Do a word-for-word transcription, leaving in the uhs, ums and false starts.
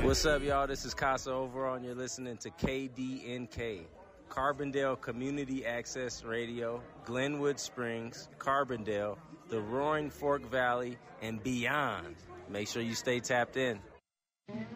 What's up, y'all? This is Casa Overall, and you're listening to K D N K, Carbondale Community Access Radio, Glenwood Springs, Carbondale, the Roaring Fork Valley, and beyond. Make sure you stay tapped in.